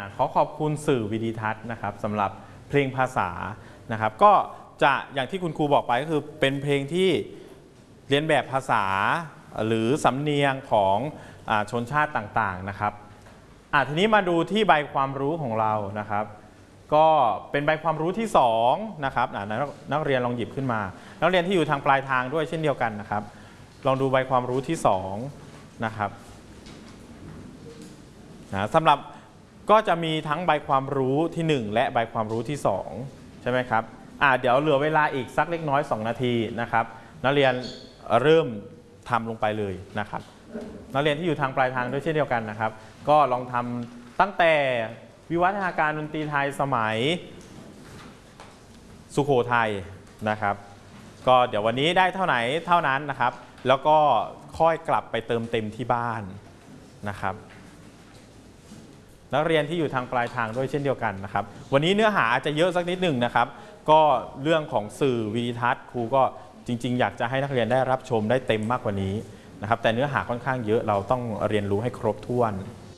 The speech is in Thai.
ขอขอบคุณสื่อวิดีทัศน์นะครับสำหรับเพลงภาษานะครับก็จะอย่างที่คุณครูบอกไปก็คือเป็นเพลงที่เรียนแบบภาษาหรือสำเนียงของชนชาติต่างๆนะครับทีนี้มาดูที่ใบความรู้ของเรานะครับก็เป็นใบความรู้ที่2นะครับนักเรียนลองหยิบขึ้นมานักเรียนที่อยู่ทางปลายทางด้วยเช่นเดียวกันนะครับลองดูใบความรู้ที่2นะครับสำหรับก็จะมีทั้งใบความรู้ที่1และใบความรู้ที่2ใช่ไหมครับเดี๋ยวเหลือเวลาอีกสักเล็กน้อย2นาทีนะครับนักเรียนเริ่มทำลงไปเลยนะครับนักเรียนที่อยู่ทางปลายทางด้วยเช่นเดียวกันนะครับก็ลองทำตั้งแต่วิวัฒนาการดนตรีไทยสมัยสุโขทัยนะครับก็เดี๋ยววันนี้ได้เท่าไหนเท่านั้นนะครับแล้วก็ค่อยกลับไปเติมเต็มที่บ้านนะครับนักเรียนที่อยู่ทางปลายทางด้วยเช่นเดียวกันนะครับวันนี้เนื้อหาอาจจะเยอะสักนิดหนึ่งนะครับก็เรื่องของสื่อวิดีทัศน์ครูก็จริงๆอยากจะให้นักเรียนได้รับชมได้เต็มมากกว่านี้นะครับแต่เนื้อหาค่อนข้างเยอะเราต้องเรียนรู้ให้ครบถ้วน